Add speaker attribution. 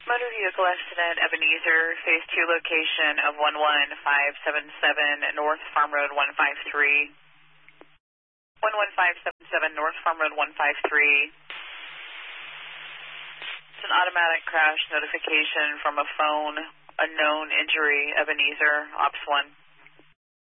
Speaker 1: Motor vehicle accident, Ebenezer, phase 2 location of 11577 North Farm Road 153. 11577 North Farm Road 153. It's an automatic crash notification from a phone, unknown injury, Ebenezer, Ops 1.